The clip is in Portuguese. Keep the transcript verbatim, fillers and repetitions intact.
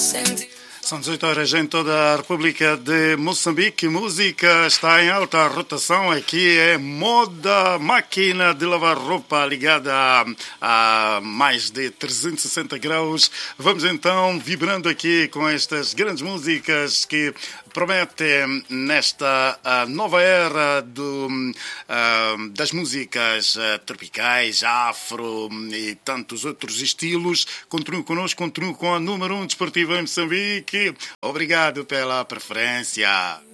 São dezoito horas em toda a República de Moçambique. Música está em alta rotação. Aqui é Moda, máquina de lavar roupa ligada a, a mais de trezentos e sessenta graus. Vamos então vibrando aqui com estas grandes músicas que prometem nesta uh, nova era do, uh, das músicas uh, tropicais, afro e tantos outros estilos. Continuem connosco, continuem com a número um desportiva em Moçambique. Obrigado pela preferência.